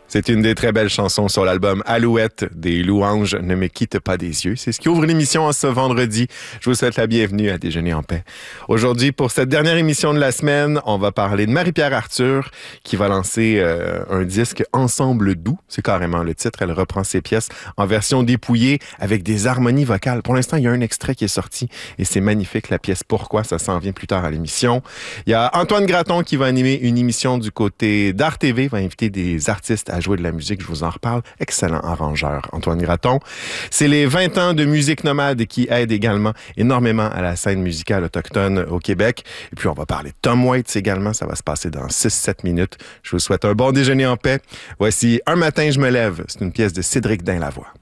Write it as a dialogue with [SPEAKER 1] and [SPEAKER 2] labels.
[SPEAKER 1] C'est une des très belles chansons sur l'album Alouette des Louanges Ne me quitte pas des yeux. C'est ce qui ouvre l'émission en ce vendredi. Je vous souhaite la bienvenue à Déjeuner en paix. Aujourd'hui, pour cette dernière émission de la semaine, on va parler de Marie-Pierre Arthur qui va lancer un disque Ensemble doux. C'est carrément le titre. Elle reprend ses pièces en version dépouillée avec des harmonies vocales. Pour l'instant, il y a un extrait qui est sorti et c'est magnifique. La pièce Pourquoi, ça s'en vient plus tard à l'émission. Il y a Antoine Graton qui va animer une émission du côté d'Art TV, va inviter des artistes à jouer de la musique, je vous en reparle. Excellent arrangeur, Antoine Graton. C'est les 20 ans de musique nomade qui aident également énormément à la scène musicale autochtone au Québec. Et puis, on va parler de Tom Waits également. Ça va se passer dans 6-7 minutes. Je vous souhaite un bon déjeuner en paix. Voici Un matin, je me lève. C'est une pièce de Cédric Dain Lavoie.